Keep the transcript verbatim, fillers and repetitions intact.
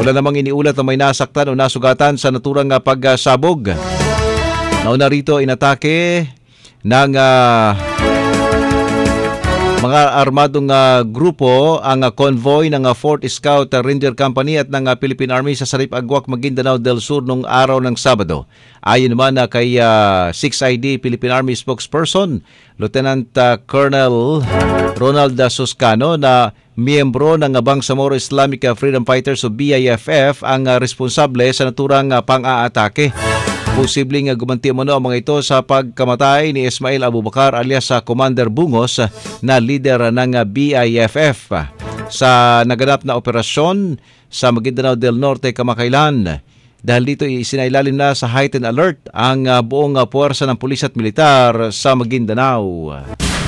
Wala namang iniulat na may nasaktan o nasugatan sa naturang uh, pagsabog. Nauna rito inatake ng uh, mga armadong uh, grupo ang uh, convoy ng uh, fourth Scout uh, Ranger Company at ng uh, Philippine Army sa Sarip Agwak, Maguindanao del Sur nung araw ng Sabado. Ayon naman uh, kay uh, six I D Philippine Army spokesperson Lieutenant uh, Colonel Ronald Suscano na miyembro ng Bangsamoro Islamic Freedom Fighters o B I F F ang uh, responsable sa naturang uh, pang-aatake. Posibleng uh, gumanti umano ang mga ito sa pagkamatay ni Ismail Abubakar alias sa uh, Commander Bungos uh, na leader ng uh, B I F F uh, sa naganap na operasyon sa Maguindanao del Norte kamakailan. Dahil dito isinailalim na sa heightened alert ang uh, buong uh, puwersa ng pulis at militar sa Maguindanao.